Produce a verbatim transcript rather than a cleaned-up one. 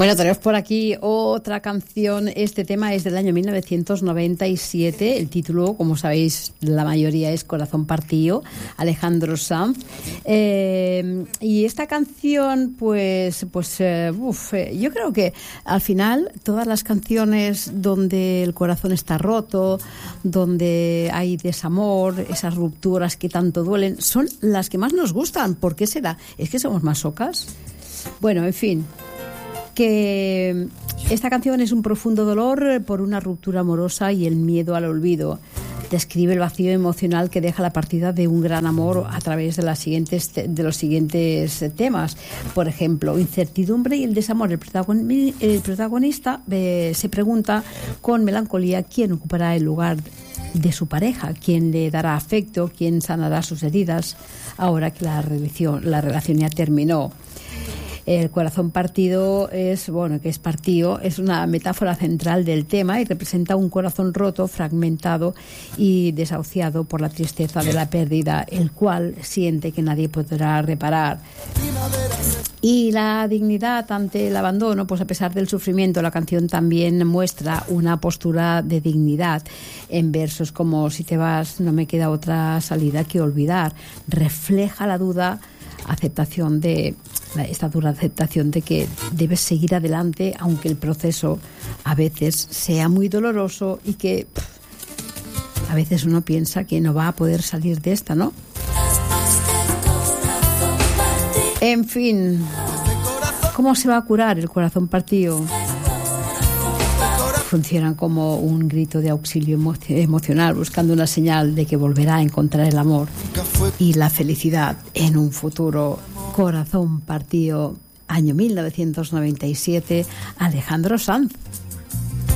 Bueno, tenemos por aquí otra canción. Este tema es del año mil novecientos noventa y siete. El título, como sabéis, la mayoría es Corazón Partido, Alejandro Sanz. Eh, y esta canción, pues, pues eh, uf, eh, yo creo que al final todas las canciones donde el corazón está roto, donde hay desamor, esas rupturas que tanto duelen, son las que más nos gustan. ¿Por qué será? ¿Es que somos masocas? Bueno, en fin, que esta canción es un profundo dolor por una ruptura amorosa y el miedo al olvido. Describe el vacío emocional que deja la partida de un gran amor a través de, las siguientes, de los siguientes temas. Por ejemplo, incertidumbre y el desamor. El protagonista, el protagonista eh, se pregunta con melancolía quién ocupará el lugar de su pareja, quién le dará afecto, quién sanará sus heridas ahora que la relación, la relación ya terminó. El corazón partido es, bueno, que es partido, es una metáfora central del tema y representa un corazón roto, fragmentado y desahuciado por la tristeza de la pérdida, el cual siente que nadie podrá reparar. Y la dignidad ante el abandono, pues a pesar del sufrimiento, la canción también muestra una postura de dignidad en versos como si te vas, no me queda otra salida que olvidar. Refleja la duda, aceptación de esta dura aceptación de que debes seguir adelante aunque el proceso a veces sea muy doloroso y que pff, a veces uno piensa que no va a poder salir de esta, ¿no? En fin, ¿cómo se va a curar el corazón partido? Funcionan como un grito de auxilio emo- emocional, buscando una señal de que volverá a encontrar el amor y la felicidad en un futuro. Corazón partido, año mil novecientos noventa y siete, Alejandro Sanz.